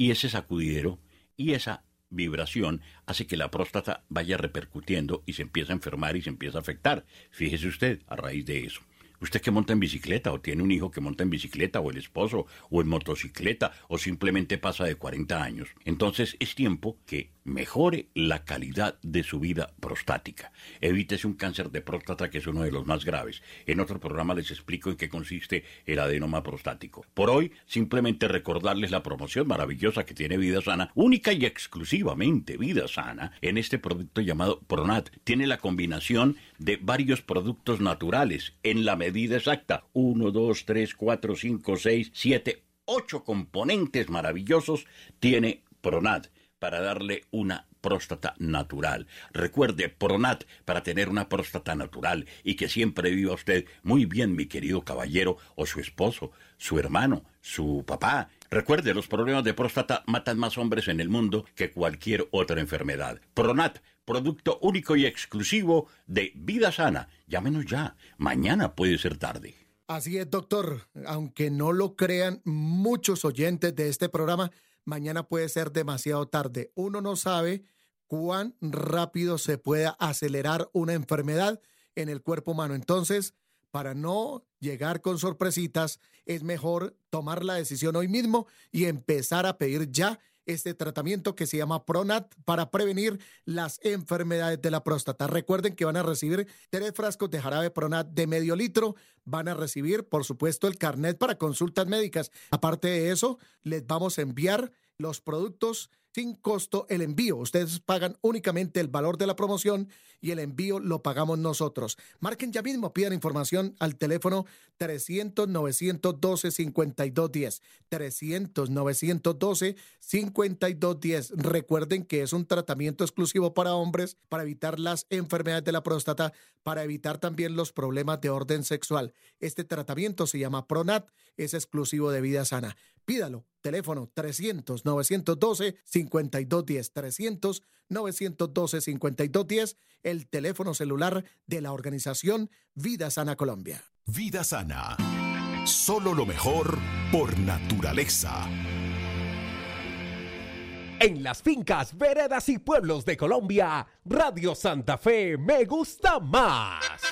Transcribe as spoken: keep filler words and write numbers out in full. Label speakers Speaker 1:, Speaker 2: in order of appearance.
Speaker 1: y ese sacudidero y esa vibración hace que la próstata vaya repercutiendo y se empieza a enfermar y se empieza a afectar. Fíjese usted, a raíz de eso. Usted que monta en bicicleta o tiene un hijo que monta en bicicleta o el esposo o en motocicleta o simplemente pasa de cuarenta años. Entonces es tiempo que mejore la calidad de su vida prostática. Evítese un cáncer de próstata que es uno de los más graves. En otro programa les explico en qué consiste el adenoma prostático. Por hoy simplemente recordarles la promoción maravillosa que tiene Vida Sana, única y exclusivamente Vida Sana, en este producto llamado Pronat. Tiene la combinación de varios productos naturales en la medida exacta. Uno, dos, tres, cuatro, cinco, seis, siete, ocho componentes maravillosos tiene Pronat para darle una próstata natural. Recuerde, Pronat, para tener una próstata natural y que siempre viva usted muy bien, mi querido caballero, o su esposo, su hermano, su papá. Recuerde, los problemas de próstata matan más hombres en el mundo que cualquier otra enfermedad. Pronat, producto único y exclusivo de Vida Sana. Llámenos ya. Mañana puede ser tarde.
Speaker 2: Así es, doctor. Aunque no lo crean muchos oyentes de este programa, mañana puede ser demasiado tarde. Uno no sabe cuán rápido se puede acelerar una enfermedad en el cuerpo humano. Entonces, para no llegar con sorpresitas, es mejor tomar la decisión hoy mismo y empezar a pedir ya este tratamiento que se llama Pronat para prevenir las enfermedades de la próstata. Recuerden que van a recibir tres frascos de jarabe Pronat de medio litro. Van a recibir, por supuesto, el carnet para consultas médicas. Aparte de eso, les vamos a enviar los productos sin costo el envío. Ustedes pagan únicamente el valor de la promoción y el envío lo pagamos nosotros. Marquen ya mismo, pidan información al teléfono trescientos, novecientos doce, cincuenta y dos diez. trescientos, novecientos doce, cincuenta y dos diez. Recuerden que es un tratamiento exclusivo para hombres, para evitar las enfermedades de la próstata, para evitar también los problemas de orden sexual. Este tratamiento se llama Pronat, es exclusivo de Vida Sana. Pídalo. Teléfono trescientos, novecientos doce, cincuenta y dos diez. trescientos, novecientos doce, cincuenta y dos diez. El teléfono celular de la organización Vida Sana Colombia.
Speaker 3: Vida Sana. Solo lo mejor por naturaleza.
Speaker 4: En las fincas, veredas y pueblos de Colombia, Radio Santa Fe me gusta más.